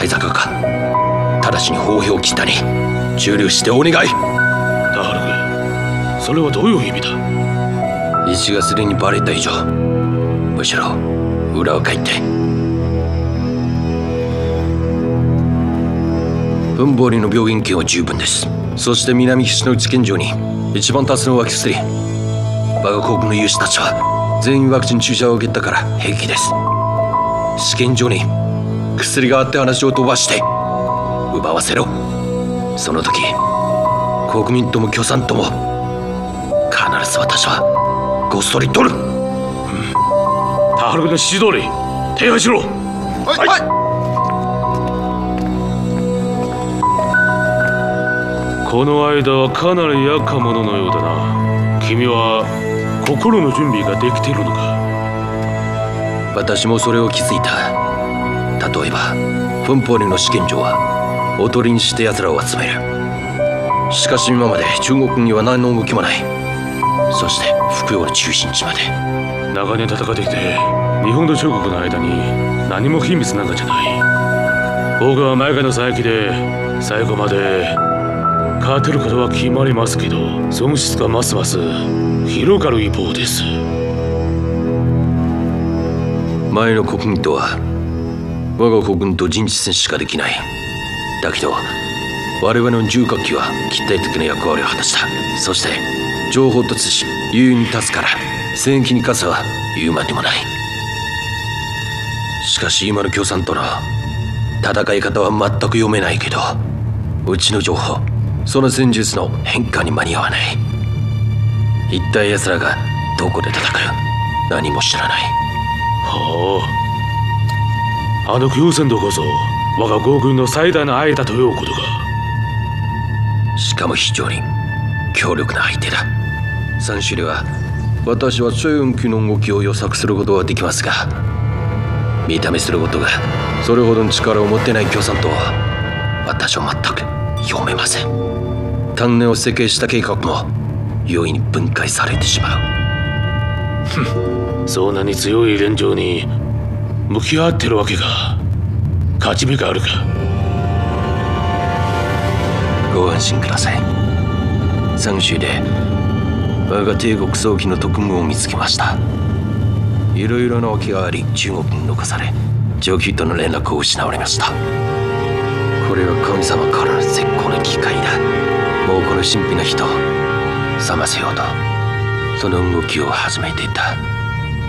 い坂か。直ちに砲兵を切ったに駐留してお願い。 田原君、それはどういう意味だ。 位置がすでにバレた以上、むしろ裏を返って分母里の病原菌は十分です。そして南岸の内県上に一番多数の湧き薬。我が国の有志たちは全員ワクチン注射を受けたから平気です。試験場に薬があって話を飛ばして奪わせろ。その時国民とも共産とも必ず私はごっそり取る。 田原君の指示通り手配しろ。 はい、はい。 この間はかなり厄介者のようだな。君は心の準備ができているのか。 私もそれを気づいた。例えば分母里の試験場はおとりにして奴らを集める。しかし今まで中国には何の動きもない。そして福陽の中心地まで長年戦ってきて日本と中国の間に何も秘密なんかじゃない。僕は前からの佐伯で最後まで勝てることは決まりますけど、損失がますます広がる一方です。 前の国民とは我が国軍と陣地戦しかできない。だけど我々の重火器は決定的な役割を果たした。そして情報と通信優位に立つから戦役に勝つは言うまでもない。しかし今の共産との戦い方は全く読めないけど、うちの情報その戦術の変化に間に合わない。一体奴らがどこで戦う何も知らない。 はあ、あの共産党こそ我が国軍の最大の相手ということか。 しかも非常に強力な相手だ。三種では私はチョユン級の動きを予測することはできますが、見た目することがそれほどの力を持ってない共産党は私は全く読めません。丹念を設計した計画も容易に分解されてしまう。そんなに強い連城に向き合ってるわけか。勝ち目があるか。 ご安心ください。三州で我が帝国早期の特務を見つけました。いろいろな訳があり中国に残され上級との連絡を失われました。これは神様からの絶好の機会だ。もうこの神秘の人を覚ませようとその動きを始めていた。